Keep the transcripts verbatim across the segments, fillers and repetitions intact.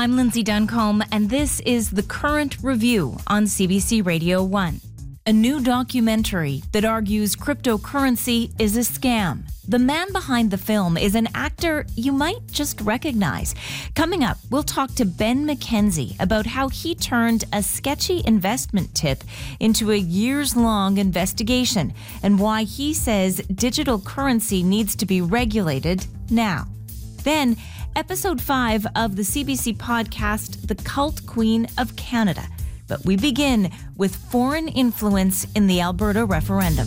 I'm Lindsay Duncombe, and this is The Current Review on C B C Radio one. A new documentary that argues cryptocurrency is a scam. The man behind the film is an actor you might just recognize. Coming up, we'll talk to Ben McKenzie about how he turned a sketchy investment tip into a years-long investigation and why he says digital currency needs to be regulated now. Then, episode five of the C B C podcast, The Cult Queen of Canada. But we begin with foreign influence in the Alberta referendum.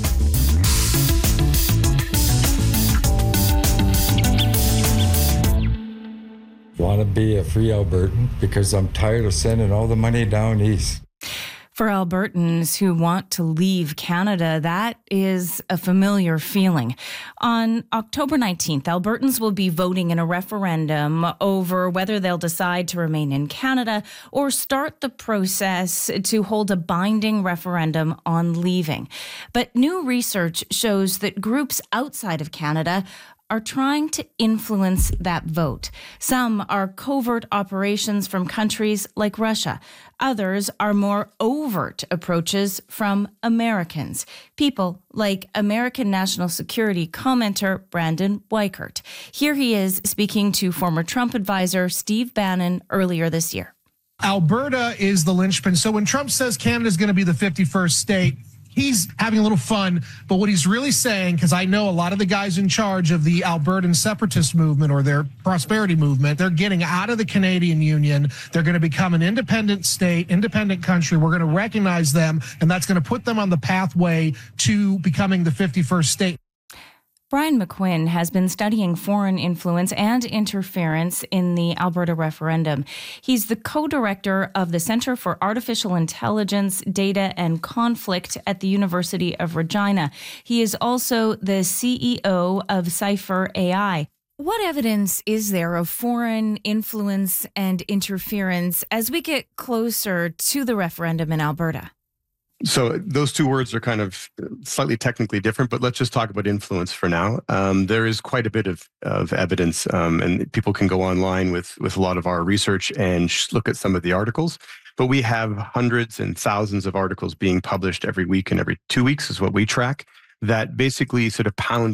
Want to be a free Albertan because I'm tired of sending all the money down east. For Albertans who want to leave Canada, that is a familiar feeling. On October nineteenth, Albertans will be voting in a referendum over whether they'll decide to remain in Canada or start the process to hold a binding referendum on leaving. But new research shows that groups outside of Canada are trying to influence that vote. Some are covert operations from countries like Russia. Others are more overt approaches from Americans. People like American national security commenter Brandon Weichert. Here he is speaking to former Trump advisor Steve Bannon earlier this year. Alberta is the linchpin. So when Trump says Canada is going to be the fifty-first state, he's having a little fun, but what he's really saying, because I know a lot of the guys in charge of the Albertan separatist movement or their prosperity movement, they're getting out of the Canadian Union. They're going to become an independent state, independent country. We're going to recognize them, and that's going to put them on the pathway to becoming the fifty-first state. Brian McQuinn has been studying foreign influence and interference in the Alberta referendum. He's the co-director of the Centre for Artificial Intelligence, Data and Conflict at the University of Regina. He is also the C E O of Cypher A I. What evidence is there of foreign influence and interference as we get closer to the referendum in Alberta? So those two words are kind of slightly technically different, but let's just talk about influence for now. Um, there is quite a bit of, of evidence, um, and people can go online with, with a lot of our research and look at some of the articles. But we have hundreds and thousands of articles being published every week and every two weeks is what we track that basically sort of pound